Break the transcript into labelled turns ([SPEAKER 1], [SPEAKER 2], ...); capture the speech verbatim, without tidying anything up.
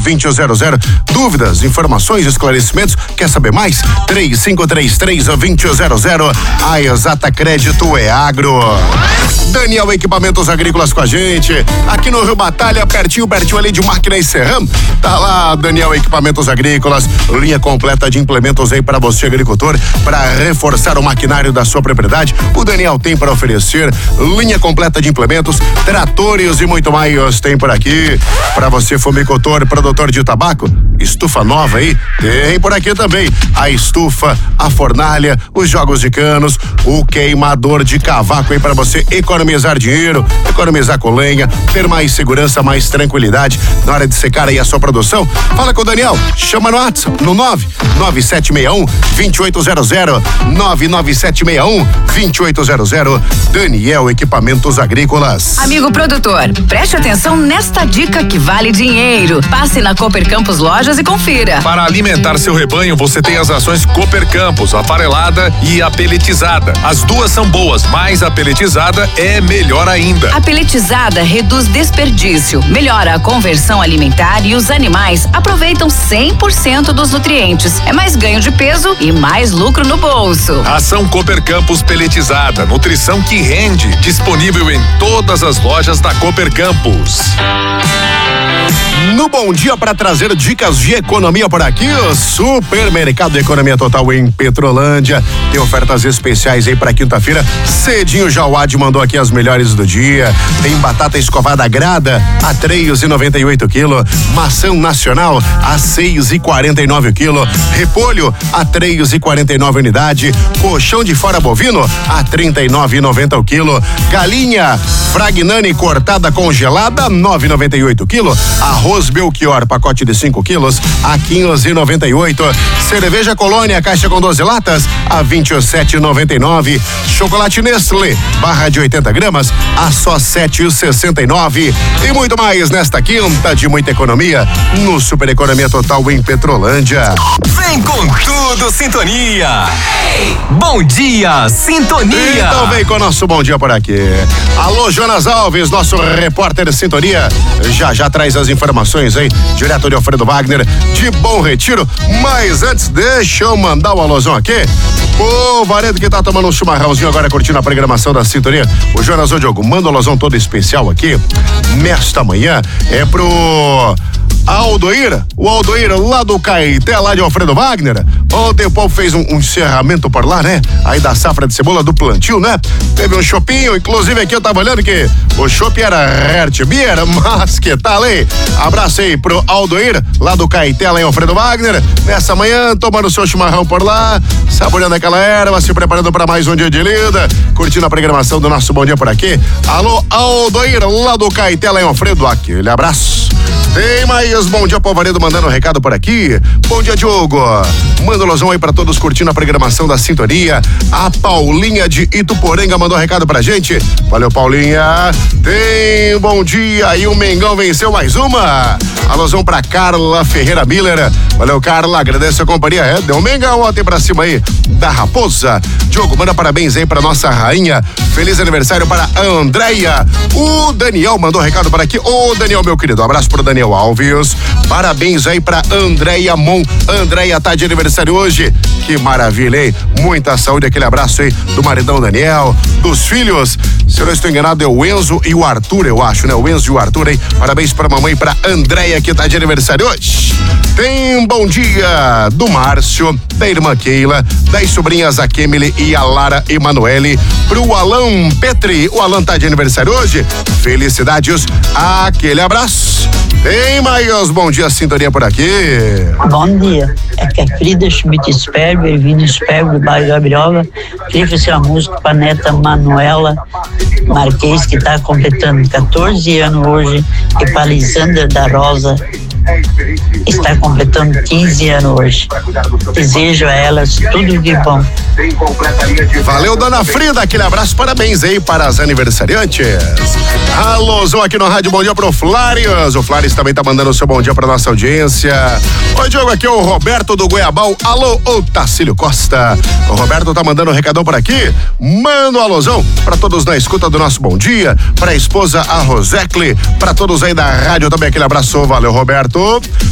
[SPEAKER 1] vinte zero zero. Dúvidas, informações, esclarecimentos, quer saber mais? três cinco três três, vinte zero zero. A Exata Crédito é agro. Daniel Equipamentos Agrícolas com a gente, aqui no Rio Batalha, pertinho, pertinho ali de Máquina e Serrão. Tá lá, Daniel Equipamentos Agrícolas, linha completa de implementos aí para você, agricultor, para reforçar o maquinário da sua propriedade. O Daniel tem para oferecer linha completa de implementos, tratores e muito mais tem por aqui. Para você, fumicultor, produtor de tabaco, estufa nova aí, tem por aqui também. A estufa, a fornalha, os jogos de canos, o queimador de cavaco aí para você economizar dinheiro, economizar com lenha, ter mais segurança, mais tranquilidade na hora de secar aí a sua produção. Fala com o Daniel, chama no WhatsApp no nove nove sete seis um, dois oito zero zero, nove nove sete seis um, dois oito zero zero. Daniel Equipamentos Agrícolas.
[SPEAKER 2] Amigo produtor, preste atenção nesta dica que vale dinheiro. Passe na Cooper Campos Lojas e confira.
[SPEAKER 3] Para alimentar seu rebanho, você tem as rações Cooper Campos, a farelada e a peletizada. As duas são boas, mas a peletizada é melhor ainda.
[SPEAKER 2] A peletizada reduz desperdício, melhora a conversão alimentar e os animais aproveitam cem por cento dos nutrientes. É mais ganho de peso e mais lucro no bolso.
[SPEAKER 3] Ração Cooper Campos peletizada, nutrição que rende, disponível em todas as lojas da Cooper Campos.
[SPEAKER 1] No Bom Dia, para trazer dicas de economia por aqui, o Supermercado Economia Total em Petrolândia tem ofertas especiais aí para quinta-feira. Cedinho já o Ad mandou aqui as melhores do dia. Tem batata escovada grada a três e noventa e oito quilo, maçã nacional a seis e quarenta e nove quilo, repolho a três e quarenta e nove unidade, colchão de fora bovino a trinta e nove e noventa o quilo, galinha Fragnani cortada congelada nove e noventa e oito quilo, arroz Belchior pacote de cinco quilos a quinze e noventa e oito, cerveja Colônia caixa com doze latas a vinte e sete e noventa e nove, chocolate Nestlé barra de oitenta gramas a só sete e sessenta e nove. E muito mais nesta quinta de muita economia no Super Economia Total em Petrolândia.
[SPEAKER 4] Vem com tudo, Sintonia. Hey, bom dia, Sintonia.
[SPEAKER 1] Então vem com o nosso bom dia por aqui. Alô, Jonas Alves, nosso repórter de Sintonia, já já traz as informações aí, direto de Alfredo Wagner, de Bom Retiro. Mas antes, deixa eu mandar o alôzão aqui. O Varedo que tá tomando um chimarrãozinho agora, curtindo a programação da Sintonia. O Jonas, ô Diogo, manda o alôzão todo especial aqui, nesta manhã, é pro Aldoíra, o Aldoíra lá do Caeté, lá de Alfredo Wagner. Ontem o povo fez um, um encerramento por lá, né? Aí da safra de cebola do plantio, né? Teve um chopinho, inclusive aqui eu tava olhando que o chopp era Hert Beer, mas que tal, hein? Abraço aí pro Aldoíra, lá do Caeté, lá em Alfredo Wagner. Nessa manhã, tomando seu chimarrão por lá, saboreando aquela erva, se preparando para mais um dia de lida, curtindo a programação do nosso Bom Dia por aqui. Alô, Aldoíra, lá do Caeté, lá em Alfredo, aquele abraço. Tem mais bom dia, Povaredo, mandando um recado por aqui. Bom dia, Diogo. Manda um losão aí pra todos curtindo a programação da Sintonia. A Paulinha de Ituporanga mandou um recado pra gente. Valeu, Paulinha. Tem bom dia e o Mengão venceu mais uma. Alôzão pra Carla Ferreira Miller. Valeu, Carla, agradeço a companhia. É, deu um Mengão ontem pra cima aí da Raposa. Diogo, manda parabéns aí pra nossa rainha. Feliz aniversário para a Andréia. O Daniel mandou um recado para aqui. Ô, Daniel, meu querido, um abraço pro Daniel Alves. Parabéns aí pra Andréia Mon. Andréia tá de aniversário hoje. Que maravilha, hein? Muita saúde, aquele abraço aí do maridão Daniel, dos filhos. Se eu não estou enganado, é o Enzo e o Arthur, eu acho, né? O Enzo e o Arthur, hein? Parabéns pra mamãe e pra Andréia, que tá de aniversário hoje. Tem um bom dia do Márcio, da irmã Keila, das sobrinhas a Kemily e a Lara Emanuele, pro Alan Petri. O Alan tá de aniversário hoje. Felicidades, aquele abraço. Tem mais bom dia, Sintonia por aqui.
[SPEAKER 5] Bom dia, é que a Frida Schmidt Sperber, vindo Sperber do bairro Gabriela. Queria fazer uma música para a neta Manuela Marquês, que está completando catorze anos hoje, e para a Lisandra da Rosa, está completando quinze anos hoje. Desejo a elas tudo de bom.
[SPEAKER 1] Valeu, dona Frida, aquele abraço, parabéns aí para as aniversariantes. Alôzão aqui no Rádio Bom Dia pro Flávio. O Flávio também tá mandando o seu bom dia pra nossa audiência. Oi, Diogo, aqui é o Roberto do Goiabal. Alô, ô Tacílio Costa. O Roberto tá mandando um recadão por aqui. Manda um alôzão pra todos na escuta do nosso bom dia, pra esposa a Rosecle, pra todos aí da rádio também, aquele abraço. Valeu, Roberto.